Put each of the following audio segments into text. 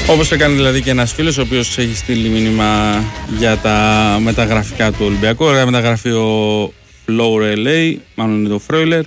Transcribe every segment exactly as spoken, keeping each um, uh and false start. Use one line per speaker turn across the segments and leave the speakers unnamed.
Όπως έκανε δηλαδή και ένας φίλος ο οποίος έχει στείλει μήνυμα για τα μεταγραφικά του Ολυμπιακού. Ωραία μεταγραφεί ο Flower ελ έι, μάλλον είναι το Freuler,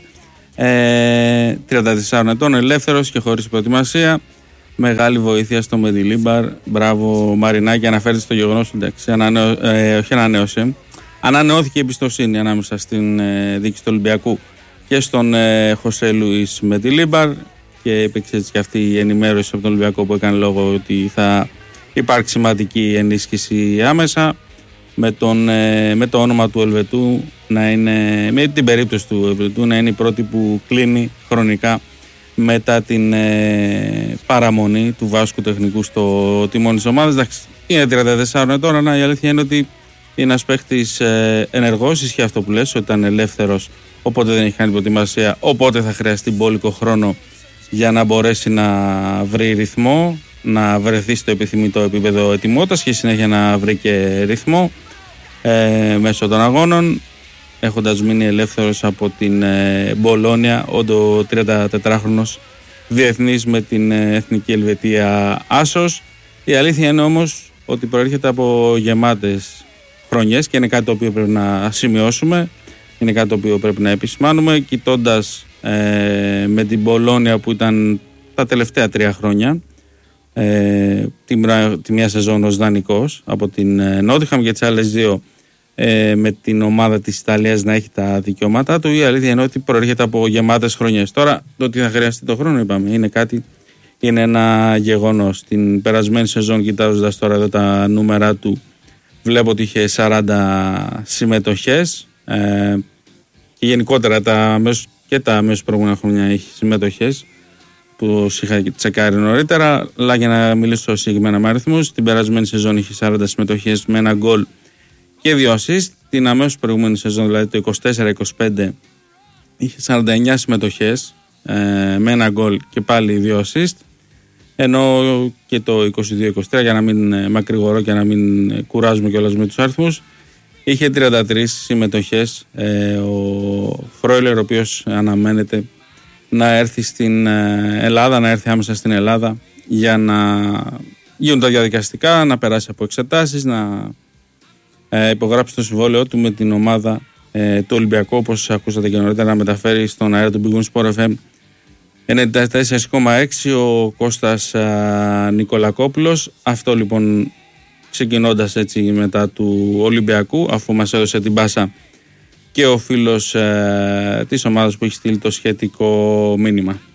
ε, τριάντα τεσσάρων ετών, ελεύθερος και χωρίς προετοιμασία. Μεγάλη βοήθεια στο Μεντιλίμπαρ. Μπράβο Μαρινάκη, αναφέρεται στο γεγονός ότι ανανεώ, ε, όχι ανανέωσε, ανανεώθηκε η εμπιστοσύνη ανάμεσα στην ε, διοίκηση του Ολυμπιακού και στον ε, Χωσέ Λουίς Μεντιλίμπαρ, και υπήρξε έτσι και αυτή η ενημέρωση από τον Ολυμπιακό που έκανε λόγο ότι θα υπάρξει σημαντική ενίσχυση άμεσα, με, τον, ε, με το όνομα του Ελβετού να είναι, με την περίπτωση του Ελβετού να είναι η πρώτη που κλείνει χρονικά μετά την ε, παραμονή του Βάσκου Τεχνικού στο τιμόνι της ομάδας. Εντάξει, είναι τριάντα τεσσάρων ετών, αλλά η αλήθεια είναι ότι είναι ένας παίχτης ε, ενεργός. Ισχύει αυτό που λες, ότι ήταν ελεύθερος, οπότε δεν έχει κάνει προετοιμασία, οπότε θα χρειαστεί μπόλικο χρόνο για να μπορέσει να βρει ρυθμό, να βρεθεί στο επιθυμητό επίπεδο ετοιμότητας και συνέχεια να βρει και ρυθμό ε, μέσω των αγώνων, έχοντας μείνει ελεύθερος από την ε, Μπολόνια, ο τριαντατετράχρονος διεθνής με την ε, Εθνική Ελβετία άσος. Η αλήθεια είναι όμως ότι προέρχεται από γεμάτες χρονιές και είναι κάτι το οποίο πρέπει να σημειώσουμε, είναι κάτι το οποίο πρέπει να επισημάνουμε, κοιτώντας ε, με την Μπολόνια που ήταν τα τελευταία τρία χρόνια, ε, τη, τη μία σεζόν ως δανεικός από την ε, Νότιχαμ και τις άλλες δύο ε, με την ομάδα της Ιταλίας να έχει τα δικαιώματά του. Η αλήθεια είναι ότι προέρχεται από γεμάτες χρονιές. Τώρα το ότι θα χρειαστεί το χρόνο, είπαμε, είναι κάτι, είναι ένα γεγονός. Την περασμένη σεζόν, κοιτάζοντας τώρα εδώ τα νούμερα του, βλέπω ότι είχε σαράντα συμμετοχές ε, και γενικότερα τα μέσω, και τα μέσω προηγούμενα χρόνια έχει συμμετοχές που είχα τσεκάρει νωρίτερα, αλλά για να μιλήσω συγκεκριμένα με αριθμούς, την περασμένη σεζόν είχε σαράντα συμμετοχές με ένα γκολ και δύο assist. Την αμέσως προηγούμενη σεζόν, δηλαδή το είκοσι τέσσερα είκοσι πέντε, είχε σαράντα εννιά συμμετοχές ε, με ένα γκολ και πάλι δύο assist, ενώ και το είκοσι δύο είκοσι τρία, για να μην μακρηγορώ και να μην κουράζουμε κιόλας με τους αριθμούς, είχε τριάντα τρεις συμμετοχές ε, ο Φρόιλερ, ο οποίος αναμένεται να έρθει στην Ελλάδα, να έρθει άμεσα στην Ελλάδα για να γίνουν τα διαδικαστικά, να περάσει από εξετάσεις, να ε, υπογράψει το συμβόλαιο του με την ομάδα ε, του Ολυμπιακού, όπως ακούσατε και νωρίτερα, να μεταφέρει στον αέρα του Big Win Sport εφ εμ ενενήντα τέσσερα κόμμα έξι ο Κώστας α, Νικολακόπουλος. Αυτό λοιπόν, ξεκινώντας έτσι μετά του Ολυμπιακού, αφού μας έδωσε την πάσα και ο φίλος ε, της ομάδας που έχει στείλει το σχετικό μήνυμα.